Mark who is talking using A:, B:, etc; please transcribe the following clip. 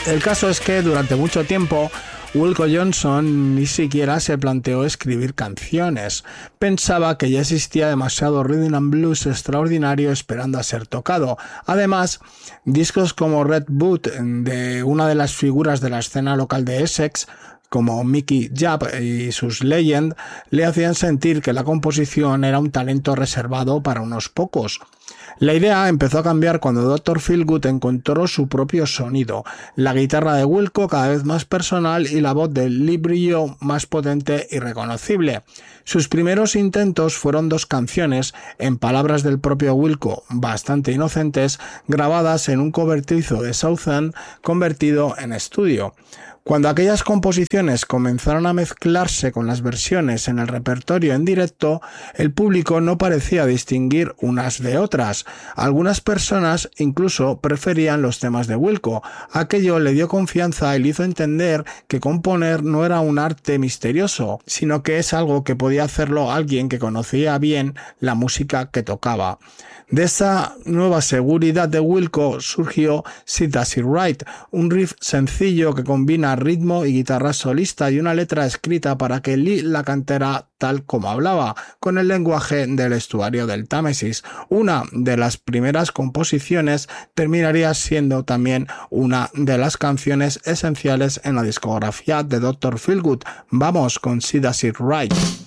A: El caso es que durante mucho tiempo Wilco Johnson ni siquiera se planteó escribir canciones. Pensaba que ya existía demasiado rhythm and blues extraordinario esperando a ser tocado. Además, discos como Red Boot, de una de las figuras de la escena local de Essex, como Mickey Japp y sus Legend, le hacían sentir que la composición era un talento reservado para unos pocos. La idea empezó a cambiar cuando Dr. Feelgood encontró su propio sonido, la guitarra de Wilco cada vez más personal y la voz de Lee Brillo más potente y reconocible. Sus primeros intentos fueron 2 canciones, en palabras del propio Wilco, bastante inocentes, grabadas en un cobertizo de Southend convertido en estudio. Cuando aquellas composiciones comenzaron a mezclarse con las versiones en el repertorio en directo, el público no parecía distinguir unas de otras. Algunas personas incluso preferían los temas de Wilco. Aquello le dio confianza y le hizo entender que componer no era un arte misterioso, sino que es algo que podía hacerlo alguien que conocía bien la música que tocaba. De esa nueva seguridad de Wilco surgió Sid Does It Right, un riff sencillo que combina ritmo y guitarra solista y una letra escrita para que Lee la cantara tal como hablaba, con el lenguaje del estuario del Támesis. Una de las primeras composiciones terminaría siendo también una de las canciones esenciales en la discografía de Dr. Feelgood. Vamos con Sid Does It Right.